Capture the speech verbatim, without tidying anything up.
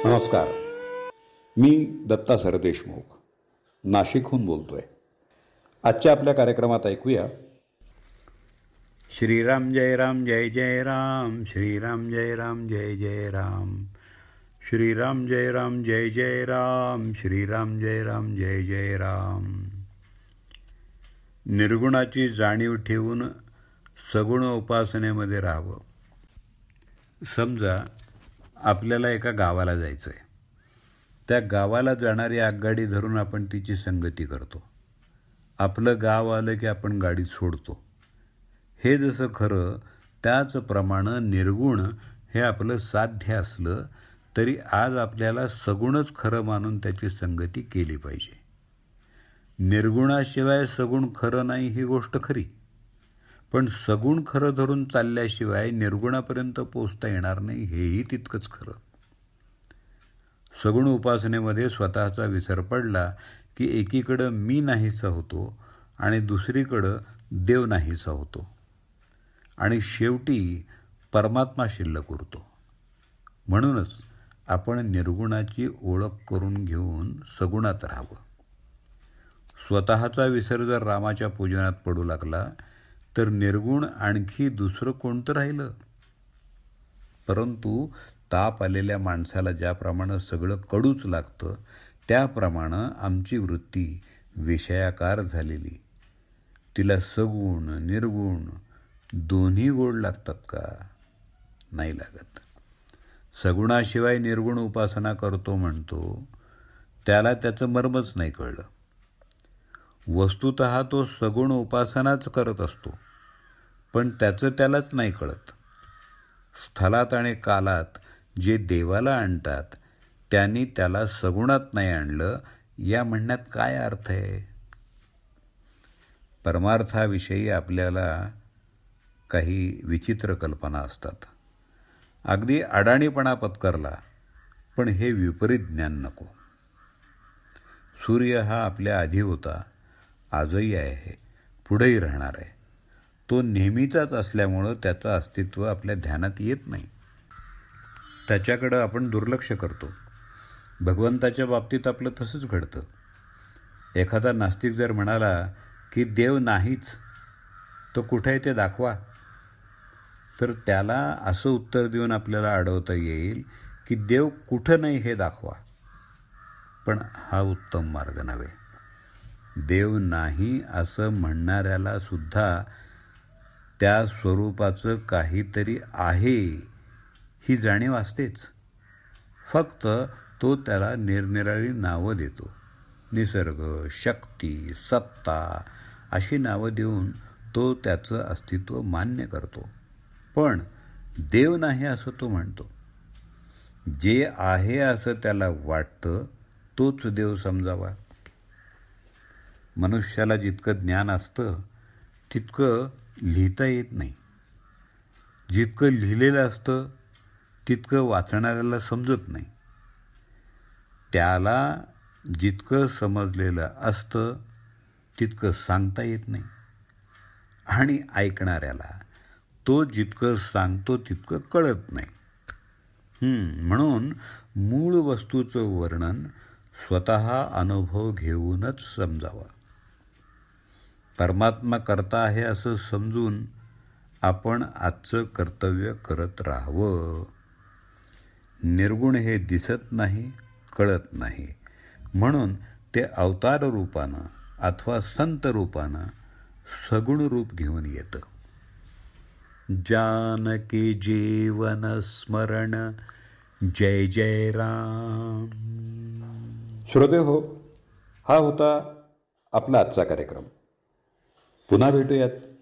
नमस्कार. मी दत्ता सरदेशमुख नाशिकहून बोलतोय. आजच्या आपल्या कार्यक्रमात ऐकूया श्रीराम जय राम जय जय राम, श्रीराम जय राम जय जय राम, श्रीराम जय राम जय जय राम, श्रीराम जय राम जय जय राम. निर्गुणाची जाणीव ठेवून सगुण उपासनेमध्ये राहावं. समजा आपल्याला एका गावाला जायचं आहे. त्या गावाला जाणारी आगगाडी धरून आपण तिची संगती करतो. आपलं गाव आलं की आपण गाडी सोडतो. हे जसं खरं त्याचप्रमाणे निर्गुण हे आपलं साध्य असलं तरी आज आपल्याला सगुणच खरं मानून त्याची संगती केली पाहिजे. निर्गुणाशिवाय सगुण खरं नाही ही गोष्ट खरी, पण सगुण खरं धरून चालल्याशिवाय निर्गुणापर्यंत पोचता येणार नाही हेही तितकंच खरं. सगुण उपासनेमध्ये स्वतःचा विसर पडला की एकीकडं मी नाहीसा होतो आणि दुसरीकडं देव नाहीसा होतो आणि शेवटी परमात्मा शिल्लक उरतो. म्हणूनच आपण निर्गुणाची ओळख करून घेऊन सगुणात राहावं. स्वतःचा विसर जर रामाच्या पूजनात पडू लागला तर निर्गुण आणखी दुसरं कोणतं राहिलं. परंतु ताप आलेल्या माणसाला ज्याप्रमाणे सगळं कडूच लागतं त्याप्रमाणे आमची वृत्ती विषयाकार झालेली. तिला सगुण निर्गुण दोन्ही गोड लागतात का? नाही लागत. सगुणाशिवाय निर्गुण उपासना करतो म्हणतो त्याला त्याचं मर्मच नाही कळलं. वस्तुतः तो सगुण उपासनाच करत असतो, पण त्याचं त्यालाच नाही कळत. स्थलात आणि कालात जे देवाला आणतात त्यांनी त्याला सगुणात नाही आणलं या म्हणण्यात काय अर्थ आहे? परमार्थाविषयी आपल्याला काही विचित्र कल्पना असतात. अगदी अडाणीपणा पत्करला, पण हे विपरीत ज्ञान नको. सूर्य हा आपल्या आधी होता, आजही आहे, पुढेही राहणार आहे. तो नेहमीचाच असल्यामुळं त्याचं अस्तित्व आपल्या ध्यानात येत नाही. त्याच्याकडं आपण दुर्लक्ष करतो. भगवंताच्या बाबतीत आपलं तसंच घडतं. एखादा नास्तिक जर म्हणाला की देव नाहीच, तो कुठे आहे ते दाखवा, तर त्याला असं उत्तर देऊन आपल्याला अडवता येईल की देव कुठं नाही हे दाखवा. पण हा उत्तम मार्ग नव्हे. देव नाही असं म्हणणाऱ्याला सुद्धा त्या स्वरूपाचं काहीतरी आहे ही जाणीव असतेच. फक्त तो त्याला निरनिराळी नावं देतो. निसर्ग, शक्ती, सत्ता अशी नावं देऊन तो त्याचं अस्तित्व मान्य करतो. पण देव नाही असं तो म्हणतो. जे आहे असं त्याला वाटतं तोच देव समजावा. मनुष्याला जितकं ज्ञान असतं तितकं लिहिता येत नाही. जितकं लिहिलेलं असतं तितकं वाचणाऱ्याला समजत नाही. त्याला जितकं समजलेलं असतं तितकं सांगता येत नाही आणि ऐकणाऱ्याला तो जितकं सांगतो तितकं कळत नाही. म्हणून मूळ वस्तूचं वर्णन स्वतः अनुभव घेऊनच समजावं. परमात्मा करता आहे असं समजून आपण आजचं कर्तव्य करत राहावं. निर्गुण हे दिसत नाही, कळत नाही, म्हणून ते अवतार रूपानं अथवा संत रूपानं सगुण रूप घेऊन येतं. जानकी जीवन स्मरण जय जय राम. श्रोते हो, हा होता आपला आजचा कार्यक्रम. पुन्हा भेटूयात